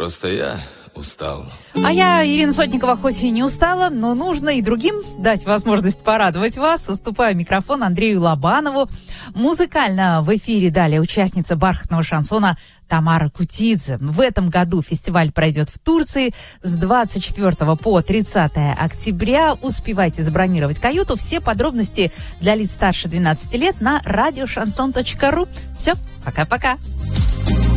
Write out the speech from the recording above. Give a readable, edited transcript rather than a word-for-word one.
Просто я устал. А я, Ирина Сотникова, хоть и не устала, но нужно и другим дать возможность порадовать вас. Уступаю микрофон Андрею Лобанову. Музыкально в эфире далее участница бархатного шансона Тамара Кутидзе. В этом году фестиваль пройдет в Турции с 24 по 30 октября. Успевайте забронировать каюту. Все подробности для лиц старше 12 лет на радиошансон.ру. Все, пока-пока.